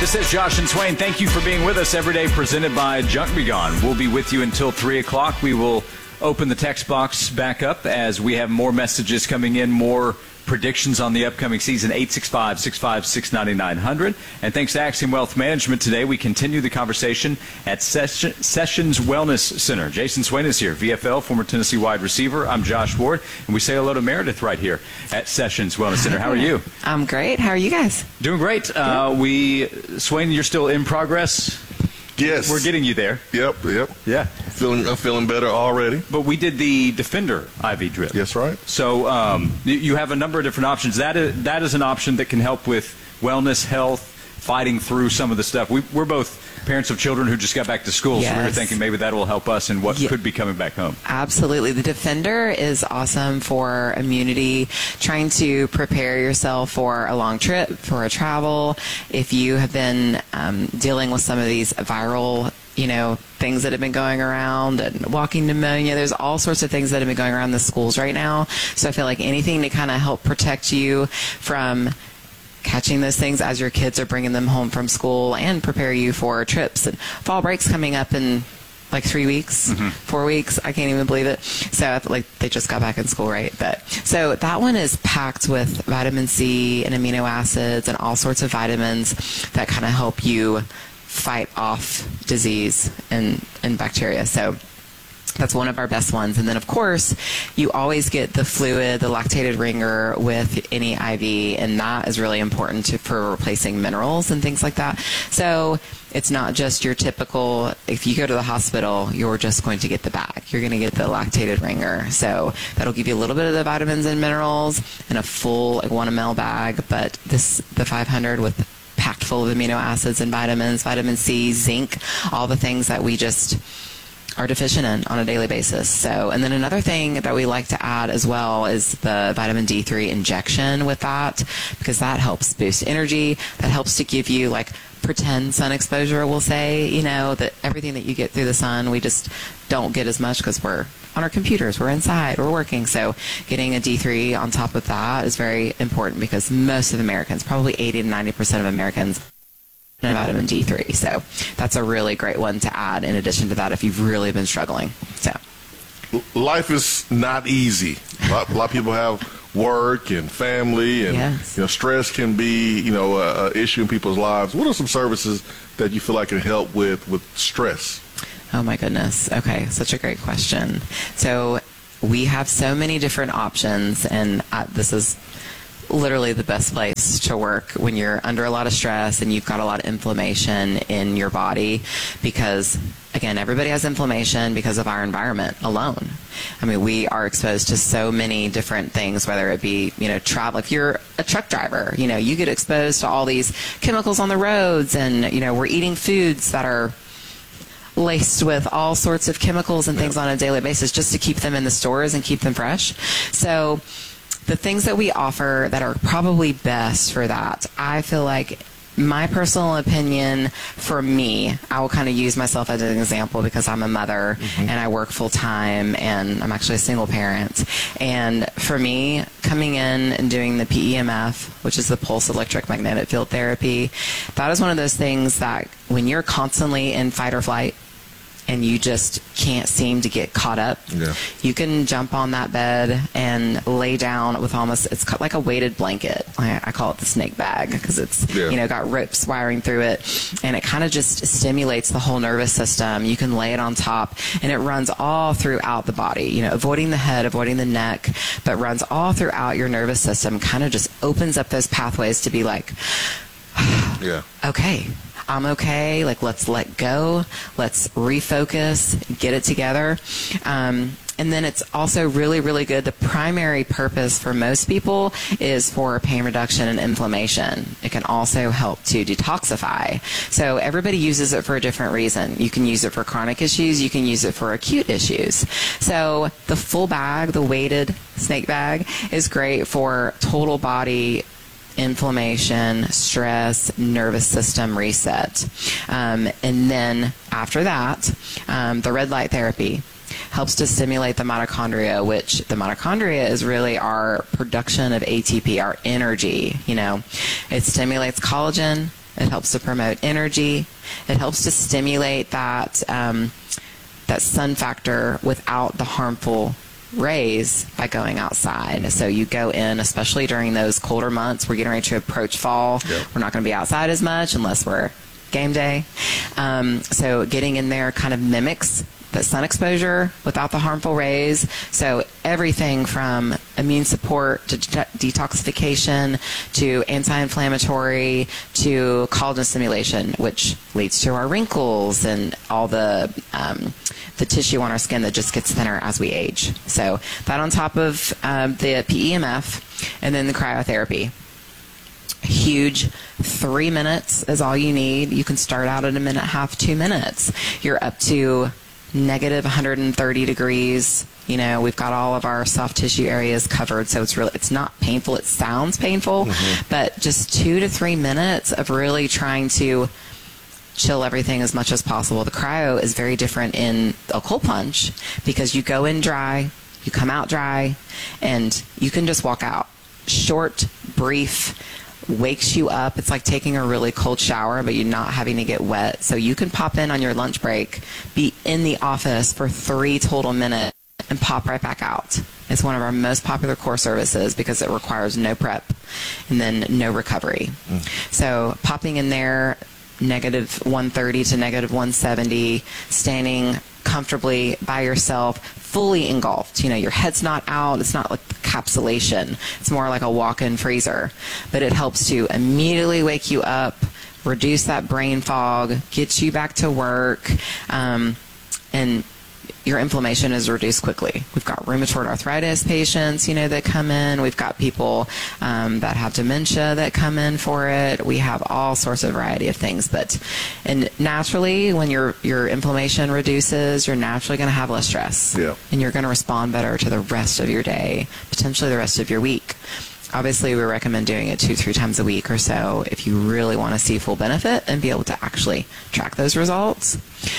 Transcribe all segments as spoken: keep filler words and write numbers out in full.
This is Josh and Swain. Thank you for being with us every day, presented by Junk Be Gone. We'll be with you until three o'clock. We will open the text box back up as we have more messages coming in, more predictions on the upcoming season. Eight six five, six five six, nine nine zero zero. And thanks to Axiom Wealth Management today, we continue the conversation at Session, Sessions Wellness Center. Jason Swain is here, V F L, former Tennessee wide receiver. I'm Josh Ward, and we say hello to Meredith right here at Sessions Wellness Center. How are you? I'm great. How are you guys? Doing great. Uh, we, Swain, you're still in progress? Yes. We're getting you there. Yep, yep. Yeah. Feeling, I'm feeling better already. But we did the Defender I V drip. Yes, right. So um, you have a number of different options. That is, that is an option that can help with wellness, health, fighting through some of the stuff. We, we're both parents of children who just got back to school, yes. so we were thinking maybe that will help us in what yeah. could be coming back home. Absolutely. The Defender is awesome for immunity, trying to prepare yourself for a long trip, for a travel. If you have been um, dealing with some of these viral you know, things that have been going around and walking pneumonia. There's all sorts of things that have been going around the schools right now. So I feel like anything to kind of help protect you from catching those things as your kids are bringing them home from school and prepare you for trips. And fall break's coming up in like three weeks, mm-hmm. four weeks. I can't even believe it. So I feel like they just got back in school, right? But so that one is packed with vitamin C and amino acids and all sorts of vitamins that kind of help you fight off disease and, and bacteria. So that's one of our best ones. And then, of course, you always get the fluid, the lactated ringer with any I V, and that is really important to, for replacing minerals and things like that. So it's not just your typical, if you go to the hospital, you're just going to get the bag. You're going to get the lactated ringer. So that'll give you a little bit of the vitamins and minerals in a full like, one ml bag. But this, the five hundred with packed full of amino acids and vitamins, vitamin C, zinc, all the things that we just are deficient in on a daily basis. So, and then another thing that we like to add as well is the vitamin D three injection with that, because that helps boost energy. That helps to give you like pretend sun exposure, we'll say, you know, that everything that you get through the sun, we just don't get as much because we're on our computers, we're inside, we're working. So getting a D three on top of that is very important because most of Americans, probably eighty to ninety percent of Americans, have vitamin D three. So that's a really great one to add in addition to that if you've really been struggling. So life is not easy. A lot, a lot of people have work and family, and yes. you know, stress can be, you know, a, a issue in people's lives. What are some services that you feel like can help with, with stress? Oh my goodness. Okay, such a great question. So we have so many different options, and uh, this is literally the best place to work when you're under a lot of stress and you've got a lot of inflammation in your body, because again, everybody has inflammation because of our environment alone. I mean, we are exposed to so many different things, whether it be, you know, travel. If you're a truck driver, you know, you get exposed to all these chemicals on the roads, and, you know, we're eating foods that are laced with all sorts of chemicals and things on a daily basis just to keep them in the stores and keep them fresh. So the things that we offer that are probably best for that, I feel like, my personal opinion, for me, I will kind of use myself as an example because I'm a mother mm-hmm. and I work full time and I'm actually a single parent. And for me, coming in and doing the P E M F, which is the pulse electric magnetic field therapy, that is one of those things that when you're constantly in fight or flight and you just can't seem to get caught up, yeah. you can jump on that bed and lay down with almost, it's like a weighted blanket. I, I call it the snake bag because it's, yeah. you know, got ropes wiring through it, and it kind of just stimulates the whole nervous system. You can lay it on top, and it runs all throughout the body, you know, avoiding the head, avoiding the neck, but runs all throughout your nervous system, kind of just opens up those pathways to be like, yeah, okay, I'm okay, like let's let go, let's refocus, get it together. Um, and then it's also really, really good. The primary purpose for most people is for pain reduction and inflammation. It can also help to detoxify. So everybody uses it for a different reason. You can use it for chronic issues, you can use it for acute issues. So the full bag, the weighted snake bag, is great for total body inflammation, stress, nervous system reset. Um, and then after that, um, the red light therapy helps to stimulate the mitochondria, which the mitochondria is really our production of A T P, our energy. You know, it stimulates collagen, It helps to promote energy. It helps to stimulate that um, that sun factor without the harmful rays by going outside. So you go in, especially during those colder months, we're getting ready to approach fall. Yep. We're not going to be outside as much unless we're game day. Um, so getting in there kind of mimics the sun exposure without the harmful rays. So everything from immune support to de- detoxification to anti-inflammatory to collagen stimulation, which leads to our wrinkles and all the um, the tissue on our skin that just gets thinner as we age. So that on top of um, the P E M F and then the cryotherapy. Huge. Three minutes is all you need. You can start out at a minute, half, two minutes. You're up to negative one hundred thirty degrees. You know, we've got all of our soft tissue areas covered, so it's really, it's not painful. It sounds painful, mm-hmm. but just two to three minutes of really trying to chill everything as much as possible. The cryo is very different in a cold plunge because you go in dry, you come out dry, and you can just walk out. Short, brief, wakes you up. It's like taking a really cold shower, but you're not having to get wet. So you can pop in on your lunch break, be in the office for three total minutes, and pop right back out. It's one of our most popular core services because it requires no prep and then no recovery. Mm. So popping in there, negative one thirty to negative one seventy, standing comfortably by yourself, fully engulfed. You know, your head's not out. It's not like encapsulation. It's more like a walk-in freezer. But it helps to immediately wake you up, reduce that brain fog, get you back to work, um, and your inflammation is reduced quickly. We've got rheumatoid arthritis patients, you know, that come in. We've got people um, that have dementia that come in for it. We have all sorts of variety of things. But and naturally, when your your inflammation reduces, you're naturally going to have less stress. Yeah. And you're going to respond better to the rest of your day, potentially the rest of your week. Obviously, we recommend doing it two, three times a week or so if you really want to see full benefit and be able to actually track those results.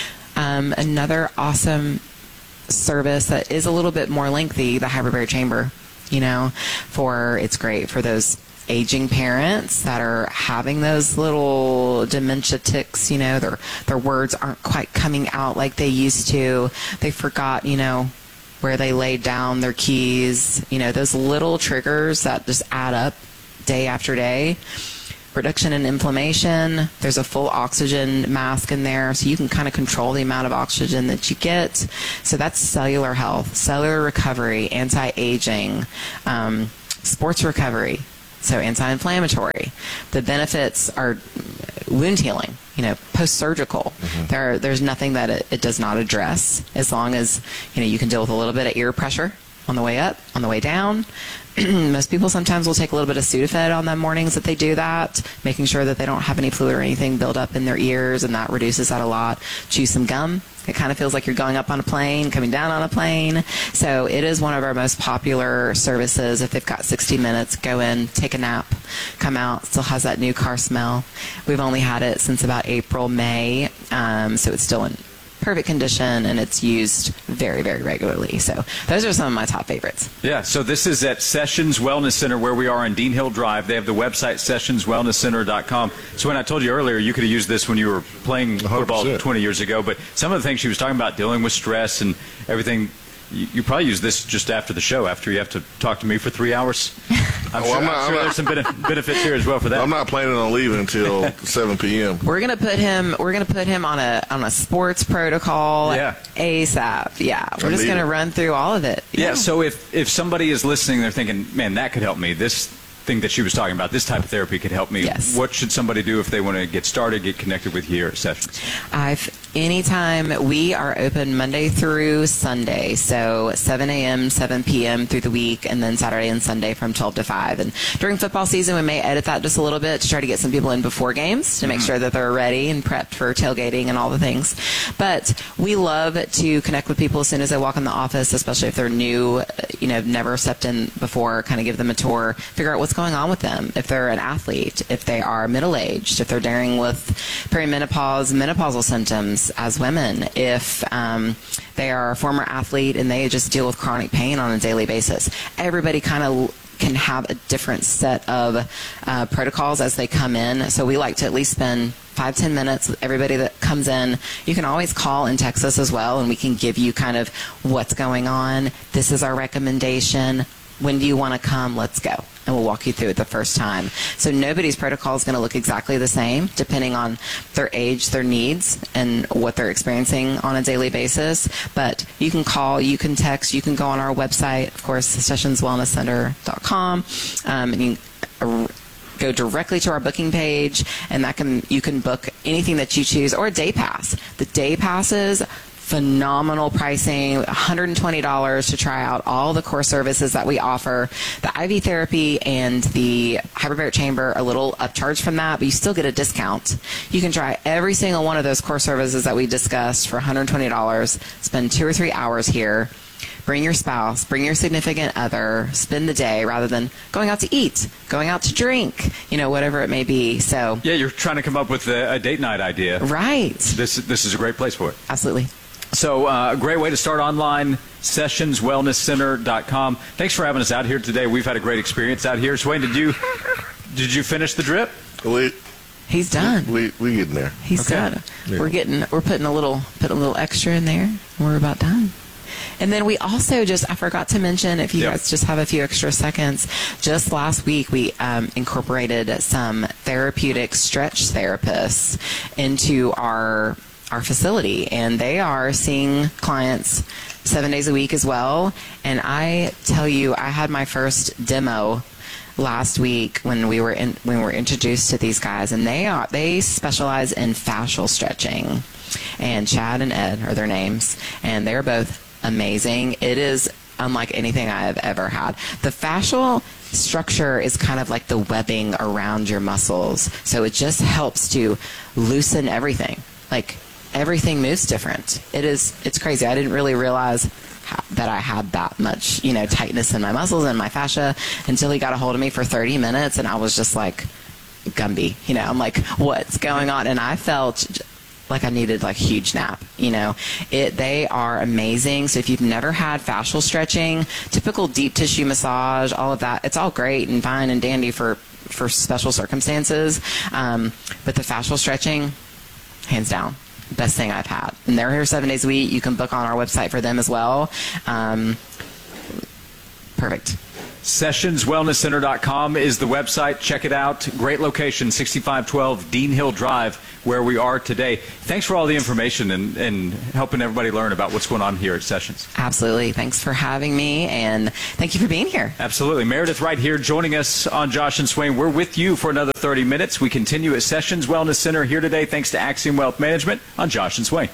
Um, another awesome service that is a little bit more lengthy, the hyperbaric chamber, you know, for it's great for those aging parents that are having those little dementia tics, you know, their their words aren't quite coming out like they used to. They forgot, you know, where they laid down their keys, you know, those little triggers that just add up day after day. Reduction in inflammation. There's a full oxygen mask in there, so you can kind of control the amount of oxygen that you get. So that's cellular health, cellular recovery, anti-aging, um, sports recovery, so anti-inflammatory. The benefits are wound healing, you know, post-surgical. Mm-hmm. There, there's nothing that it, it does not address, as long as, you know, you can deal with a little bit of ear pressure on the way up, on the way down. Most people sometimes will take a little bit of Sudafed on the mornings that they do that, making sure that they don't have any fluid or anything build up in their ears, and that reduces that a lot. Chew some gum. It kind of feels like you're going up on a plane, coming down on a plane. So it is one of our most popular services. If they've got sixty minutes, go in, take a nap, come out. Still has that new car smell. We've only had it since about April, May, um, so it's still in perfect condition, and it's used very, very regularly. So those are some of my top favorites. Yeah, so this is at Sessions Wellness Center, where we are on Dean Hill Drive. They have the website sessions wellness center dot com. So when I told you earlier, you could have used this when you were playing football one hundred percent twenty years ago, but some of the things she was talking about, dealing with stress and everything, you, you probably use this just after the show, after you have to talk to me for three hours. I'm well, sure, I'm not, I'm sure I'm there's some benef- benefits here as well for that. I'm not planning on leaving until seven p.m. We're gonna put him. We're gonna put him on a on a sports protocol. Yeah. ASAP. Yeah. We're I just gonna it. run through all of it. Yeah. yeah. So if if somebody is listening, they're thinking, man, that could help me. This thing that she was talking about, this type of therapy could help me. Yes. What should somebody do if they want to get started, get connected with you here at Sessions? I've anytime. We are open Monday through Sunday, so seven a.m., seven p.m. through the week, and then Saturday and Sunday from twelve to five. And during football season, we may edit that just a little bit to try to get some people in before games to make mm-hmm. sure that they're ready and prepped for tailgating and all the things. But we love to connect with people as soon as they walk in the office, especially if they're new, you know, never stepped in before, kind of give them a tour, figure out what's going on with them. If they're an athlete, if they are middle-aged, if they're dealing with perimenopause, menopausal symptoms as women, if um, they are a former athlete and they just deal with chronic pain on a daily basis. Everybody kind of can have a different set of uh, protocols as they come in. So we like to at least spend five, ten minutes with everybody that comes in. You can always call and text us as well, and we can give you kind of what's going on. This is our recommendation. When do you want to come? Let's go. And we'll walk you through it the first time. So nobody's protocol is going to look exactly the same, depending on their age, their needs, and what they're experiencing on a daily basis. But you can call, you can text, you can go on our website, of course, sessions wellness center dot com, um, and you can go directly to our booking page, and that can you can book anything that you choose, or a day pass. The day passes, phenomenal pricing, one hundred twenty dollars to try out all the core services that we offer. The I V therapy and the hyperbaric chamber, a little upcharge from that, but you still get a discount. You can try every single one of those core services that we discussed for one hundred twenty dollars, spend two or three hours here. Bring your spouse, bring your significant other, spend the day rather than going out to eat, going out to drink, you know, whatever it may be. So yeah, you're trying to come up with a, a date night idea. Right. This this is a great place for it. Absolutely. So uh, a great way to start online, sessions wellness center dot com. Thanks for having us out here today. We've had a great experience out here. Swain, did you did you finish the drip? We, He's done. We we getting there. He's okay. done. Yeah. We're getting we're putting a little putting a little extra in there. We're about done. And then we also just, I forgot to mention, if you yep. guys just have a few extra seconds, just last week we um, incorporated some therapeutic stretch therapists into our our facility, and they are seeing clients seven days a week as well. And I tell you, I had my first demo last week when we were in, when we were introduced to these guys, and they are they specialize in fascial stretching. And Chad and Ed are their names, and they're both amazing. It is unlike anything I have ever had. The fascial structure is kind of like the webbing around your muscles, so it just helps to loosen everything. Like, everything moves different. It is, it's crazy. I didn't really realize how, that I had that much, you know, tightness in my muscles and my fascia until he got a hold of me for thirty minutes, and I was just like, Gumby, you know, I'm like, what's going on? And I felt like I needed like a huge nap, you know. It they are amazing. So if you've never had fascial stretching, typical deep tissue massage, all of that, it's all great and fine and dandy for for special circumstances, um, but the fascial stretching, hands down, best thing I've had. And they're here seven days a week. You can book on our website for them as well. Um, perfect. sessions wellness center dot com is the website. Check it out. Great location, sixty-five twelve Dean Hill Drive, where we are today. Thanks for all the information and, and helping everybody learn about what's going on here at Sessions. Absolutely. Thanks for having me, and thank you for being here. Absolutely. Meredith right here joining us on Josh and Swain. We're with you for another thirty minutes. We continue at Sessions Wellness Center here today thanks to Axiom Wealth Management on Josh and Swain.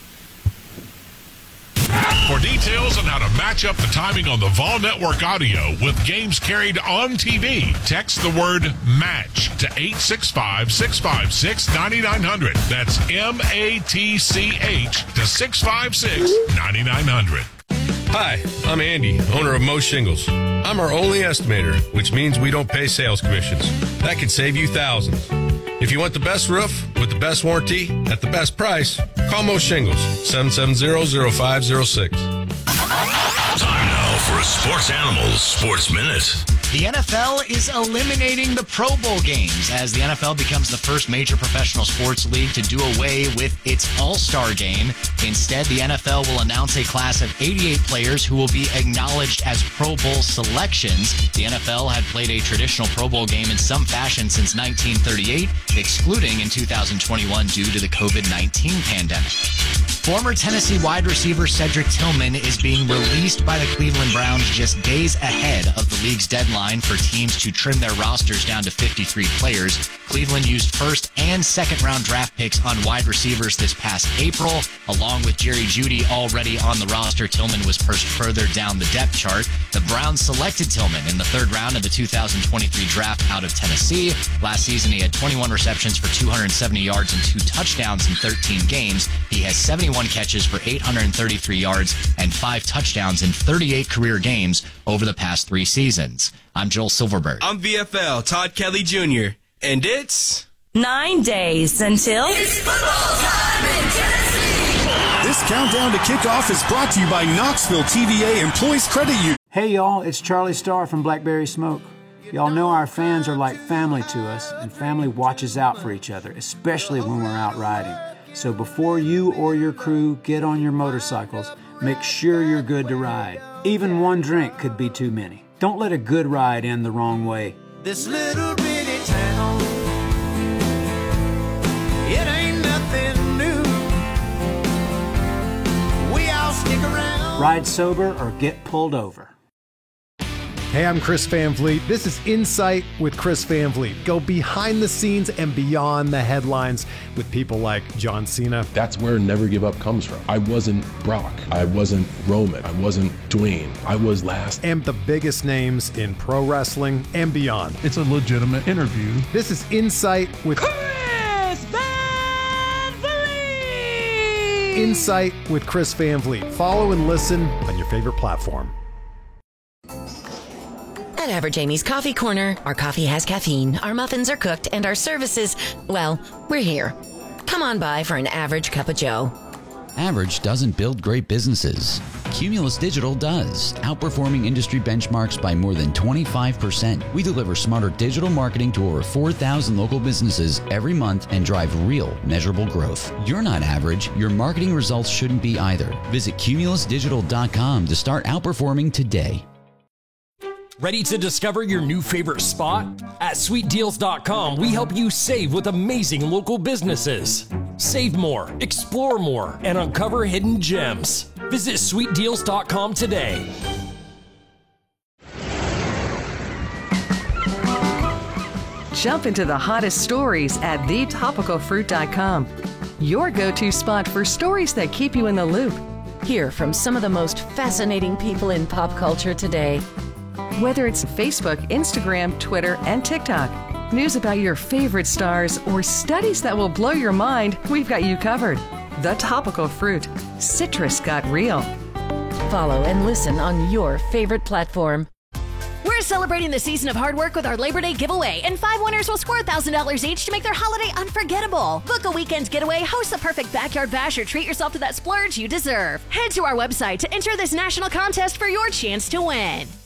For details on how to match up the timing on the Vol Network audio with games carried on T V, text the word MATCH to eight six five, six five six, nine nine zero zero. That's M A T C H to six five six, nine nine zero zero. Hi, I'm Andy, owner of Mo Shingles. I'm our only estimator, which means we don't pay sales commissions. That could save you thousands. If you want the best roof with the best warranty at the best price, call Mo Shingles, seven seven zero, zero five zero six. Time now for a Sports Animals Sports Minute. The N F L is eliminating the Pro Bowl games as the N F L becomes the first major professional sports league to do away with its All-Star game. Instead, the N F L will announce a class of eighty-eight players who will be acknowledged as Pro Bowl selections. The N F L had played a traditional Pro Bowl game in some fashion since nineteen thirty-eight, excluding in two thousand twenty-one due to the COVID nineteen pandemic. Former Tennessee wide receiver Cedric Tillman is being released by the Cleveland Browns just days ahead of the league's deadline for teams to trim their rosters down to fifty-three players. Cleveland used first and second round draft picks on wide receivers this past April. Along with Jerry Jeudy already on the roster, Tillman was pushed further down the depth chart. The Browns selected Tillman in the third round of the two thousand twenty-three draft out of Tennessee. Last season, he had twenty-one receptions for two hundred seventy yards and two touchdowns in thirteen games. He has seventy-one catches for eight hundred thirty-three yards and five touchdowns in thirty-eight career games over the past three seasons. I'm Joel Silverberg. I'm V F L Todd Kelly Junior And it's nine days until it's football time in Tennessee. This countdown to kickoff is brought to you by Knoxville T V A Employees Credit Union. Hey y'all, it's Charlie Starr from Blackberry Smoke. Y'all know our fans are like family to us, and family watches out for each other, especially when we're out riding. So before you or your crew get on your motorcycles, make sure you're good to ride. Even one drink could be too many. Don't let a good ride end the wrong way. This little bitty town, it ain't nothing new. We all stick around. Ride sober or get pulled over. Hey, I'm Chris Van Vliet. This is Insight with Chris Van Vliet. Go behind the scenes and beyond the headlines with people like John Cena. That's where Never Give Up comes from. I wasn't Brock. I wasn't Roman. I wasn't Dwayne. I was last. And the biggest names in pro wrestling and beyond. It's a legitimate interview. This is Insight with Chris Van Vliet. Insight with Chris Van Vliet. Follow and listen on your favorite platform. At Average Amy's Coffee Corner, our coffee has caffeine, our muffins are cooked, and our services, well, we're here. Come on by for an average cup of joe. Average doesn't build great businesses. Cumulus Digital does, outperforming industry benchmarks by more than twenty-five percent. We deliver smarter digital marketing to over four thousand local businesses every month and drive real, measurable growth. You're not average. Your marketing results shouldn't be either. Visit cumulus digital dot com to start outperforming today. Ready to discover your new favorite spot? At sweet deals dot com, we help you save with amazing local businesses. Save more, explore more, and uncover hidden gems. Visit sweet deals dot com today. Jump into the hottest stories at the topical fruit dot com. Your go-to spot for stories that keep you in the loop. Hear from some of the most fascinating people in pop culture today. Whether it's Facebook, Instagram, Twitter, and TikTok, news about your favorite stars, or studies that will blow your mind, we've got you covered. The Topical Fruit. Citrus got real. Follow and listen on your favorite platform. We're celebrating the season of hard work with our Labor Day giveaway, and five winners will score one thousand dollars each to make their holiday unforgettable. Book a weekend getaway, host the perfect backyard bash, or treat yourself to that splurge you deserve. Head to our website to enter this national contest for your chance to win.